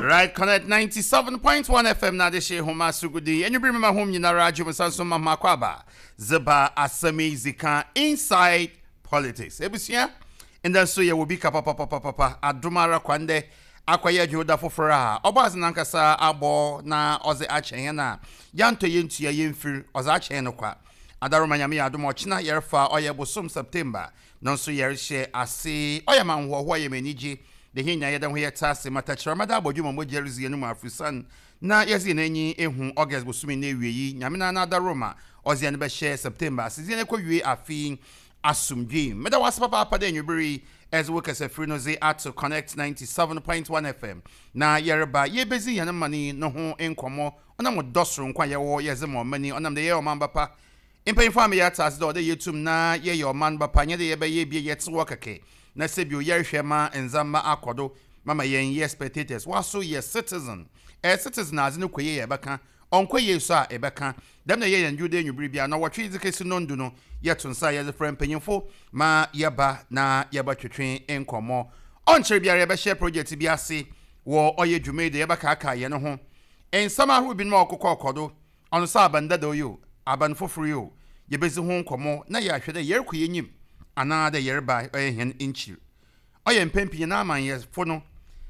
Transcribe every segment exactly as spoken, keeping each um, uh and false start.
Right, connect ninety-seven point one F M na de she homa sugudi. And you bring me my home in radio with Sanso Mama Kwaba. Zeba Asami Zika inside politics. Ebusia. And then so you will be papa papa papa Adumara Kwande Akwaya Joda Fofora. Obaz Nankasa Abo na Oze Achena. Yanto Yentu Yemfir Ozachen kwa. Adarumanyami Adumo China Yerfa Oyabusum September. Non so Yershe Asi Oyaman Huawei Meniji. The hinya yada ho yetase matachira mada abodwuma mo Jerusalem no Afrisan na yezi na enyi ehu August bosumi na ewiyi nyame na na Roma ozi ne be share September sizi ne kwowie afi asumdwe meda wasapa papa da enwubiri as we kase free no ze at to connect ninety-seven point one F M na yereba yebezi yana mani no ho enkomo ona mo dosoro nkwa ye wo yeze mo mani onam de ye o mambapa impen fami yata as do de yetum na ye ye o man bapa nye de ye be ye bie yete wokake na sebio yerhwema enzamba akodo mama yen ye spectators waso ye citizen a citizen azine koye ye beka onkoye so a ebeka dem na ye yen jude nwubiri bia na wotwe izikesi nondu no ye tonsa ye friend penyimfo ma yeba na yeba twetwe enkomo onche bia ye be share project bia se wo oye dwumede ye beka aka ye no ho ensama hu bi no okokọ okodo ono sa abanda do yo aban foforo yo ye bezi ho nkomo na ye ahwede ye rekoye nyim another year by a hen inch. I am pimping na man yes for no.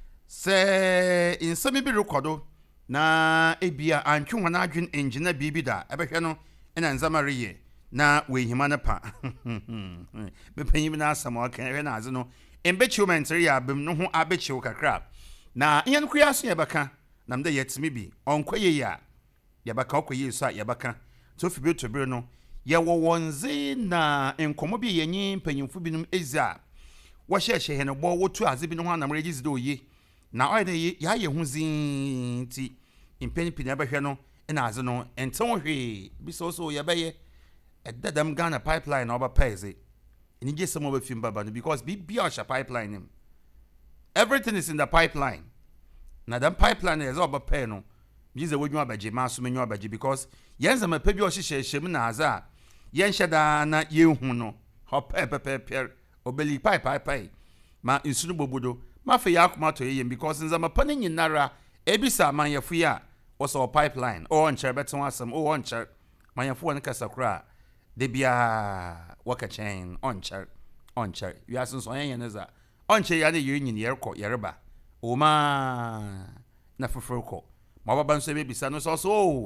Say in some be recordo na ebia antu wana adwin engineer bibi da ebehwe no ena nzamariye na we himana pa. Me panyi na asamo kan we na aze no embechi mentri ya bem no ho abechi kakra. Na yen kuyaso ye baka na mde yetimi bi onkwaye ya ye baka okoye so ye baka so fibe to be no ye wo wonze na enkomo bi yenyi mpanyimfo binum eza wo hyehye he no bo wotu aze bi no ho anamre gizi do ye na oyede ya ye hu zinti impenipi na behwe no ena aze no enten hwe bi so so ye beye edadam Ghana pipeline oba peze ni je some of baba no because bi bi osha pipeline him everything is in the pipeline na that pipeline is oba pay no bize wodwu abaje maso menwu abaje because yenza mape bi ohyehyehye shem na aza yen sheda na yehu no hope pepe per obeli pai pai pai ma insunu bobodo ma fe yakoma to yem because nza mapa ne nyinara ebisa manyafu ya oso pipeline o onche beton asem o onche manyafu won kasakura de bia waka chain onche onche wi asen so yen yenza onche ya ne yin yerko yereba o ma na foforo ma baba nso be bisa no so so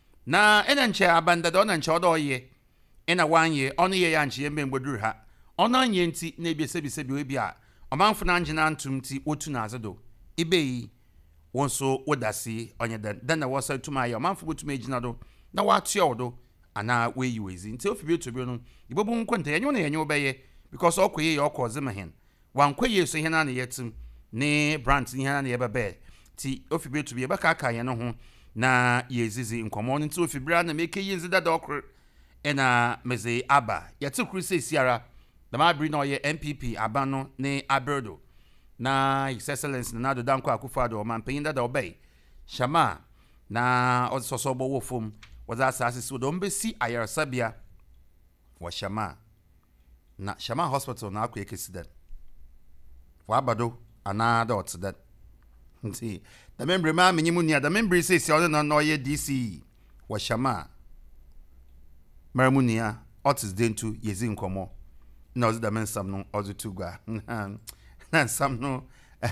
na ena nche abanda do na nche odo ye ena wanye ono ye ya nche yembe mboduru ha ono anye nti na ebi sebise bi obi a omanfo na ngina ntum ti otu na azedo ibeyi wonso wodasi onye den den na wasa tuma ya omanfo botuma ejina do na watio odo ana weyi wezi nti ofi bi otu bi no ibobu nkwenta yenyo na yenyo beye because okoye ye okoze mahen wankwaye so hena na yetim ne brand ni hena na yebebe ti ofi bi otu bi eba ka aka ye no ho na yezizi nkomo nti ofi bra na meke yezi da dokro ena meze aba yati kruse siara da mabri no ye M P P abano ne aberdo na his excellence na do danko akufado o man payinda da obey shama na ososobo wofum waza asase so do mbesi ayarsabia wa shama na shama hospital na akwa ekesidan wa abado ana da otsedan nti da membre ma menyimu nia da membre se se no no ye D C wa shama Maramunia, otis dentu yezi nkomo. Na ozi da men sam no ozi tugwa. Na sam no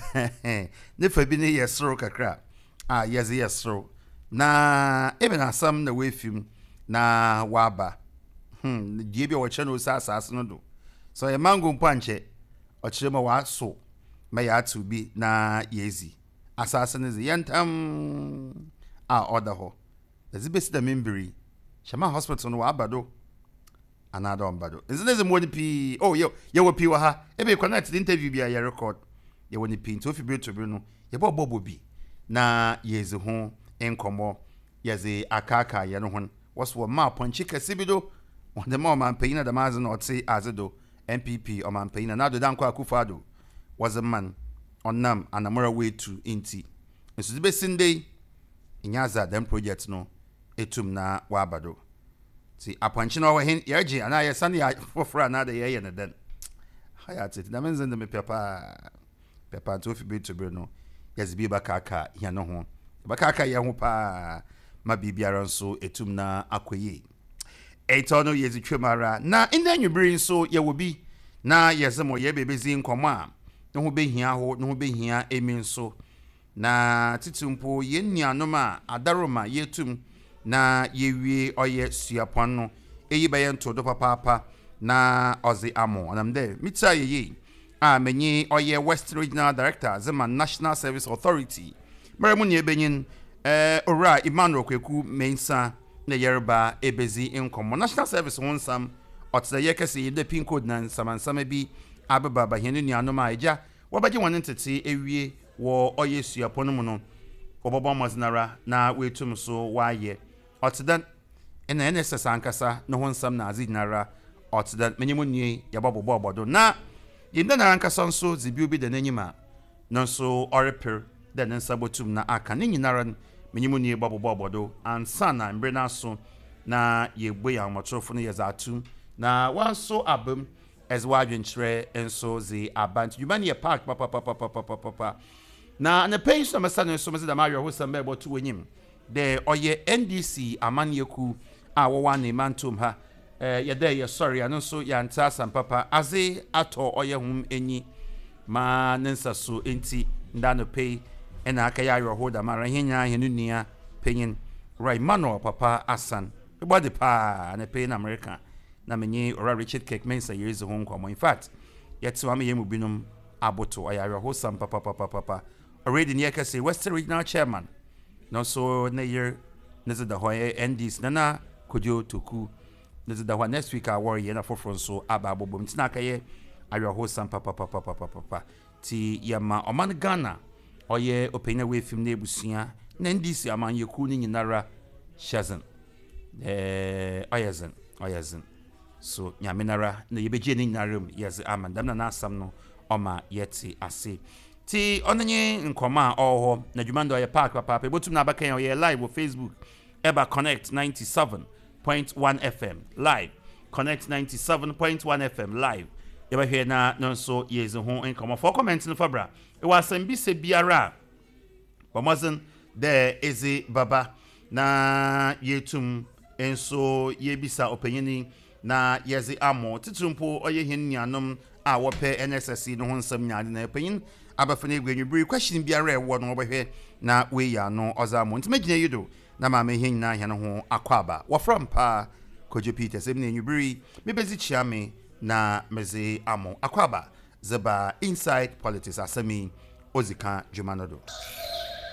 ne fa bi ne yesro kakra. Ah yezi yesro. Na ebe na sam na wefim na waba. Hmm, die bi o che no sa asase no do. So e mango mpanche o chire ma wa so. Ma ya atu bi na yezi. Asase ne ze yantam a order ho. Ezibesi da membiri Shama hospital no abado another ombado. Is there more p oh yo yo wo p wa ha e be connect the interview bia ya record ye woni p nto fi bi to bi no ye bo bobo bi na yezi ho enkomo yezi akaka ye no ho was wo ma ponchi kase bi do on the more man payina da mazen or say azedo M P P or man payina na do danko akufado was a man on nam anamora way to inti nso be sinde inyaza dem project no etum na wabado ti apanchi no hin yaji ana ya sani ya fofra na da yaye na den hayati da menzen da me pepa pepa to fi bi to bi no yazibi bakaka ya no ho bakaka ya ho pa ma bibiara nso etum na akoyi etono yezi twemara na inda nwibiri nso ye wo bi na yezemo ye bebezi nkomo a no ho behia ho no ho behia emi nso na titumpo ye nuanom a adaroma yetum na yewie oye suapon no eyi baye ntodo papa na ozi amo anamde mitsa yeyi a menyi oye West Regional Director zema National Service Authority maramu ne benyin eh ora Emmanuel Kweku mensa na yerba ebezi inkomo National Service wonsam otse yekese de pin code na samansama bi ababa ba hene nuanom a eja wabaje won ntete ewie wo oye suapon mu no obobo mazinara na wetum so waye otedan ena N S S ankasa no honsam na azinara otedan menyimu nie yabobo obodo na yimda na ankasa nso zibi obi de nanyima no so oreper de nsabotum na aka ne nyinara menyimu nie bobo obodo ansa na mbre na so na yegbo ya motrofo no yezatum na wanso abem as wadwentre enso zi abant yumani park papa papa papa papa na na page na masano so mezi da mario ho sambe bo tu wenyim de oye N D C amanyeku a wo wa ne mantum ha eh ye de ye sorry ano so ya nta sam papa aze ato oye hum enyi ma nensa so enti nda no pay ena aka ya ro ho da mara henya henu nia penyin right manual papa asan ibodi pa na pay na America na menye ora Richard Cake mensa years ho nkomo in fact yet wa me yemu binum aboto ayaro ho sam papa papa papa already near kase West Regional Chairman no so na year neze da hoye N D C nana kojo toku neze da next week our year na for so aba abobom tina kaye ayaro ho sam papa papa papa papa ti yama oman Ghana oye openya we film na ebusia na N D C aman yeku ni nyinara shazen eh oyezen oyezen so nyamenara na yebeje ni narum yes amandam na nasam no oma yeti ase ti onenye nkoma oho na dwumando ye park papa botum na abakan ye live on Facebook eba connect ninety-seven point one F M live connect ninety-seven point one F M live eba here na no so yes ho nkoma for comment no fabra e wasam bi se biara bomazin there is baba na yetum enso yebisa opanyini na yezi amo titumpo oye hinnianom a wope N S S no honsam nyaade na panyin abafane egwenwibiri question biara ewo no obehwe na we ya no ozamo ntimagina yido na ma me hin na hene ho akwaba wofram pa Kojo Peter sem na enwibiri mebezi chiame na mezi amo akwaba zeba inside politics asami ozika jumanodo.